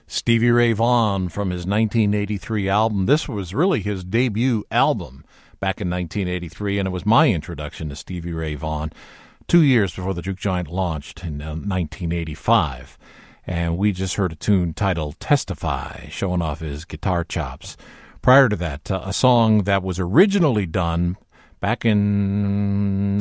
Stevie Ray Vaughan from his 1983 album. This was really his debut album back in 1983, and it was my introduction to Stevie Ray Vaughan 2 years before the Juke Joint launched in 1985. And we just heard a tune titled Testify, showing off his guitar chops. Prior to that, a song that was originally done back in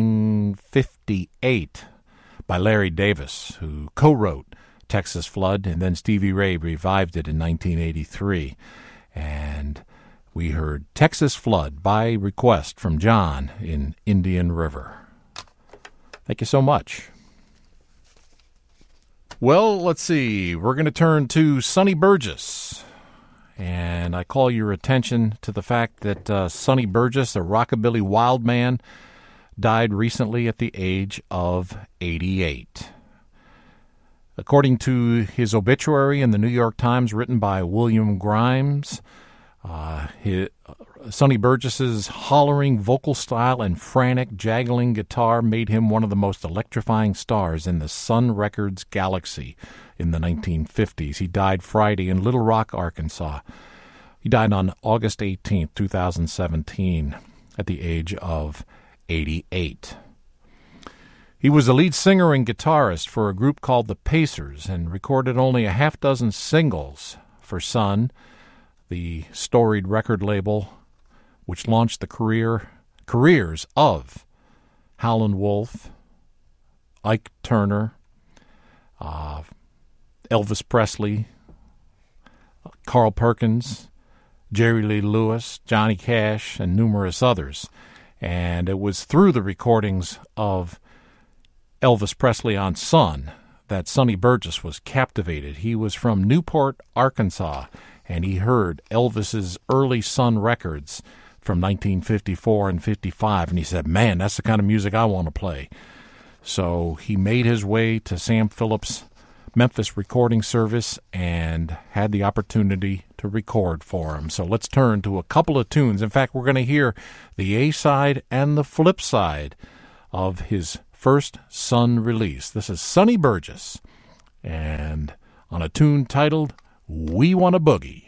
1958 by Larry Davis, who co-wrote Texas Flood, and then Stevie Ray revived it in 1983. And we heard Texas Flood by request from John in Indian River. Thank you so much. Well, let's see. We're going to turn to Sonny Burgess. And I call your attention to the fact that Sonny Burgess, a rockabilly wild man, died recently at the age of 88. According to his obituary in the New York Times, written by William Grimes, Sonny Burgess's hollering vocal style and frantic, jaggling guitar made him one of the most electrifying stars in the Sun Records galaxy in the 1950s. He died Friday in Little Rock, Arkansas. He died on August 18, 2017, at the age of 88. He was the lead singer and guitarist for a group called the Pacers and recorded only a half dozen singles for Sun, the storied record label which launched the careers of Howlin' Wolf, Ike Turner, Elvis Presley, Carl Perkins, Jerry Lee Lewis, Johnny Cash, and numerous others. And it was through the recordings of Elvis Presley on Sun that Sonny Burgess was captivated. He was from Newport, Arkansas, and he heard Elvis's early Sun records from 1954 and 55, and he said, man, that's the kind of music I want to play. So he made his way to Sam Phillips' Memphis recording service and had the opportunity to record for him. So let's turn to a couple of tunes. In fact, we're going to hear the A-side and the flip side of his first Sun release. This is Sonny Burgess, and on a tune titled We Want a Boogie.